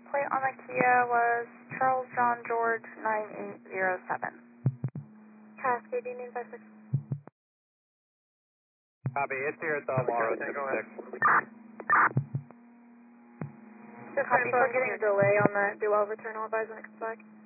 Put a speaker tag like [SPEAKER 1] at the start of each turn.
[SPEAKER 1] plate on the Kia was Charles John George 9807.
[SPEAKER 2] Cascade Union 56.
[SPEAKER 3] Copy, it's here at the Laura 66.
[SPEAKER 2] Just confirm getting a delay on the do well return, I'll advise when it comes back.